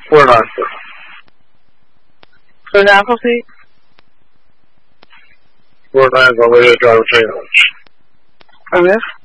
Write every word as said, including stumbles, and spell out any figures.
We're not sure. So now proceed. We're not going to drive a train. Correct.